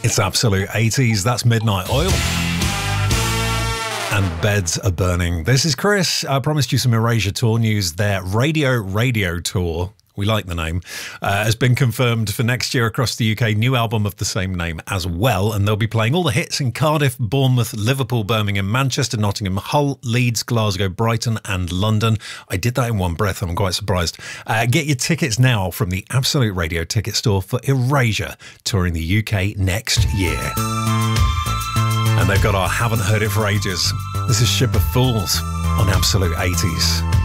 It's Absolute 80s. That's Midnight Oil. And Beds Are Burning. This is Chris. I promised you some Erasure Tour news. Their Radio Tour, we like the name, has been confirmed for next year across the UK. New album of the same name as well. And they'll be playing all the hits in Cardiff, Bournemouth, Liverpool, Birmingham, Manchester, Nottingham, Hull, Leeds, Glasgow, Brighton and London. I did that in one breath. I'm quite surprised. Get your tickets now from the Absolute Radio ticket store for Erasure, touring the UK next year. And they've got our Haven't Heard It for Ages. This is Ship of Fools on Absolute 80s.